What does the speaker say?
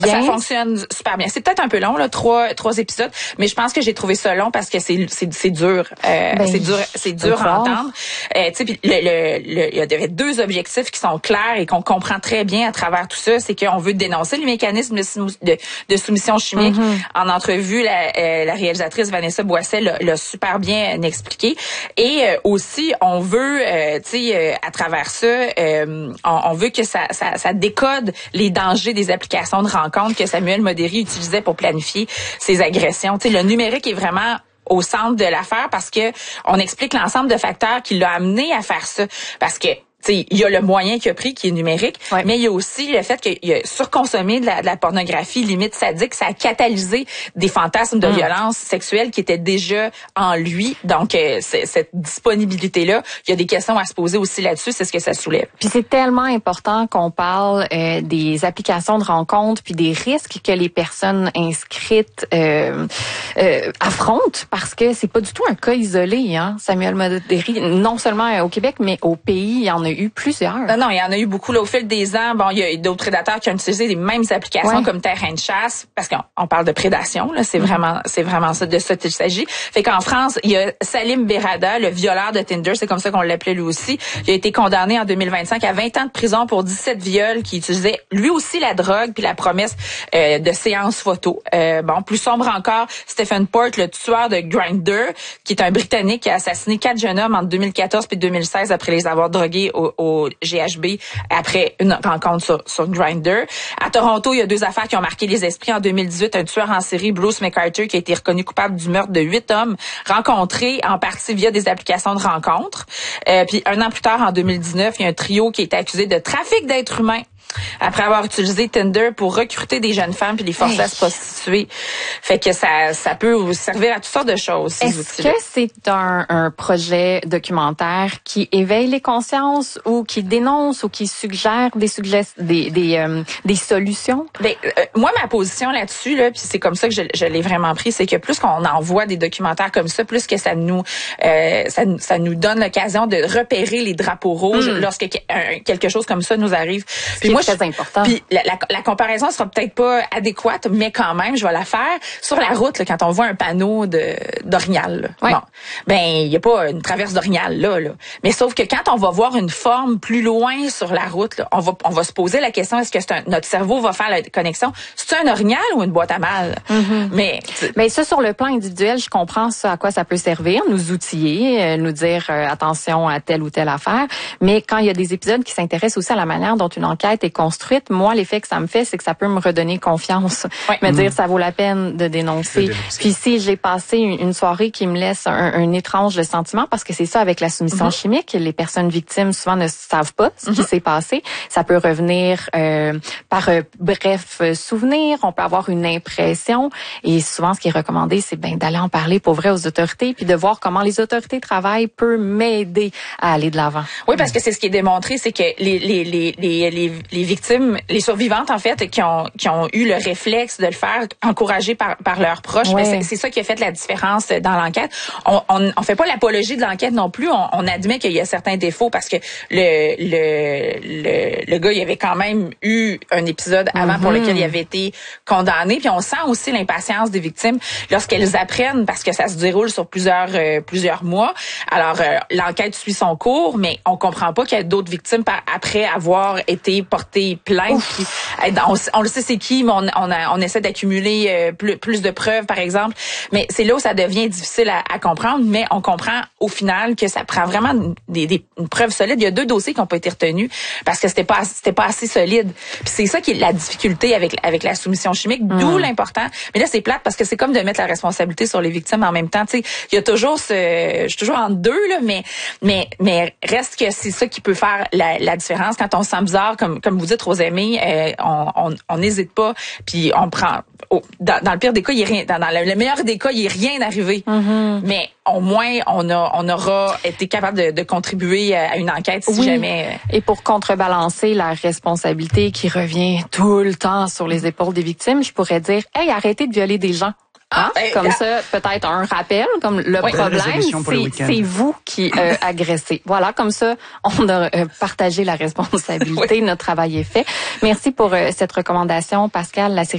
Ça fonctionne super bien. C'est peut-être un peu long, là, trois épisodes, mais je pense que j'ai trouvé ça long parce que c'est dur. C'est dur à entendre. Tu sais, puis il y avait deux objectifs qui sont clairs et qu'on comprend très bien à travers tout ça. C'est qu'on veut dénoncer les mécanismes de soumission chimique. En entrevue, la réalisatrice Vanessa Boisset l'a super bien expliqué. Et aussi, on veut, à travers ça, on veut que ça décode les dangers des applications de rencontres que Samuel Moderi utilisait pour planifier ses agressions. Tu sais, le numérique est vraiment au centre de l'affaire parce que on explique l'ensemble de facteurs qui l'ont amené à faire ça. Parce que il y a le moyen qu'il a pris qui est numérique, mais il y a aussi le fait qu'il a surconsommé de la pornographie limite sadique. Ça a catalysé des fantasmes de violence sexuelle qui étaient déjà en lui. Donc, cette disponibilité-là, il y a des questions à se poser aussi là-dessus. C'est ce que ça soulève. Puis c'est tellement important qu'on parle des applications de rencontres puis des risques que les personnes inscrites affrontent parce que c'est pas du tout un cas isolé. Hein? Samuel Moderi, non seulement au Québec, mais au pays, il y en a eu plusieurs. Non, il y en a eu beaucoup là, au fil des ans. Bon, il y a d'autres prédateurs qui ont utilisé les mêmes applications comme terrain de chasse, parce qu'on parle de prédation. Là, c'est vraiment ça de ça qu'il s'agit. Fait qu'en France, il y a Salim Berrada, le violeur de Tinder, c'est comme ça qu'on l'appelait lui aussi. Il a été condamné en 2025 à 20 ans de prison pour 17 viols qui utilisaient lui aussi la drogue puis la promesse de séances photos. Plus sombre encore, Stephen Port, le tueur de Grindr, qui est un Britannique qui a assassiné 4 jeunes hommes entre 2014 puis 2016 après les avoir drogués au GHB après une rencontre sur Grindr. À Toronto, il y a 2 affaires qui ont marqué les esprits. En 2018, un tueur en série, Bruce McArthur, qui a été reconnu coupable du meurtre de 8 hommes rencontrés en partie via des applications de rencontres. Puis un an plus tard, en 2019, il y a un trio qui a été accusé de trafic d'êtres humains après avoir utilisé Tinder pour recruter des jeunes femmes puis les forcer à se prostituer. Fait que ça peut servir à toutes sortes de choses. Est-ce que c'est un projet documentaire qui éveille les consciences ou qui dénonce ou qui suggère des solutions? Moi, ma position là-dessus, là, puis c'est comme ça que je l'ai vraiment pris, c'est que plus qu'on envoie des documentaires comme ça, plus que ça nous donne l'occasion de repérer les drapeaux rouges lorsque quelque chose comme ça nous arrive. Puis moi, très important. Puis la comparaison sera peut-être pas adéquate, mais quand même, je vais la faire. Sur la route, là, quand on voit un panneau d'orignal, il y a pas une traverse d'orignal là. Mais sauf que quand on va voir une forme plus loin sur la route, là, on va se poser la question, est-ce que notre cerveau va faire la connexion? C'est un orignal ou une boîte à mal? Mais ça, sur le plan individuel, je comprends ça, à quoi ça peut servir, nous outiller, nous dire attention à telle ou telle affaire. Mais quand il y a des épisodes qui s'intéressent aussi à la manière dont une enquête est construite, moi, l'effet que ça me fait, c'est que ça peut me redonner confiance. Me dire, ça vaut la peine de dénoncer. Puis si j'ai passé une soirée qui me laisse un étrange sentiment, parce que c'est ça avec la soumission chimique, les personnes victimes souvent ne savent pas ce qui s'est passé. Ça peut revenir par bref souvenir, on peut avoir une impression, et souvent, ce qui est recommandé, c'est d'aller en parler pour vrai aux autorités, puis de voir comment les autorités travaillent peut m'aider à aller de l'avant. Oui, parce que c'est ce qui est démontré, c'est que les victimes, les survivantes en fait, qui ont eu le réflexe de le faire, encouragées par leurs proches, mais c'est ça qui a fait la différence dans l'enquête. On fait pas l'apologie de l'enquête non plus, on admet qu'il y a certains défauts parce que le gars, il avait quand même eu un épisode avant pour lequel il avait été condamné, puis on sent aussi l'impatience des victimes lorsqu'elles apprennent, parce que ça se déroule sur plusieurs mois. Alors l'enquête suit son cours, mais on comprend pas qu'il y a d'autres victimes après avoir été porter plainte. Puis, on le sait c'est qui, mais on essaie d'accumuler plus de preuves, par exemple. Mais c'est là où ça devient difficile à comprendre, mais on comprend au final que ça prend vraiment une preuve solide. Il y a 2 dossiers qui n'ont pas été retenus parce que c'était pas assez solide. Puis c'est ça qui est la difficulté avec la soumission chimique, d'où l'important. Mais là, c'est plate parce que c'est comme de mettre la responsabilité sur les victimes en même temps. Tu sais, il y a toujours je suis toujours entre deux, là, mais reste que c'est ça qui peut faire la différence quand on se sent bizarre, comme vous dites, Rosemée, on n'hésite pas, puis on prend. Dans le pire des cas, il est rien. Dans le meilleur des cas, il est rien arrivé. Mais au moins, on aura été capable de contribuer à une enquête si jamais. Et pour contrebalancer la responsabilité qui revient tout le temps sur les épaules des victimes, je pourrais dire, hey, arrêtez de violer des gens. Comme ça, peut-être un rappel, comme le problème, c'est vous qui agressez. Voilà, comme ça, on a partagé la responsabilité, notre travail est fait. Merci pour cette recommandation, Pascal. La série